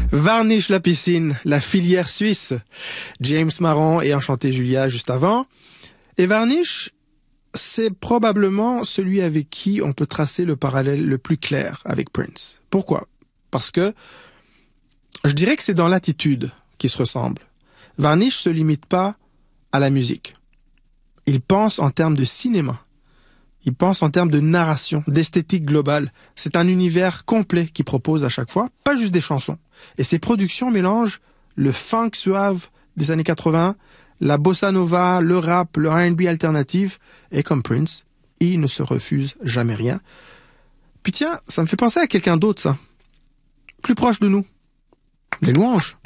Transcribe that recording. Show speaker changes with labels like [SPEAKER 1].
[SPEAKER 1] Varnish la piscine, la filière suisse. James Marron et Enchanté Julia juste avant. Et Varnish, c'est probablement celui avec qui on peut tracer le parallèle le plus clair avec Prince. Pourquoi? Parce que je dirais que c'est dans l'attitude qu'ils se ressemblent. Varnish se limite pas à la musique. Il pense en termes de cinéma. Il pense en termes de narration, d'esthétique globale. C'est un univers complet qu'il propose à chaque fois, pas juste des chansons. Et ses productions mélangent le funk suave des années 80, la bossa nova, le rap, le R&B alternatif. Et comme Prince, il ne se refuse jamais rien. Puis tiens, ça me fait penser à quelqu'un d'autre, ça. Plus proche de nous. Les Louanges.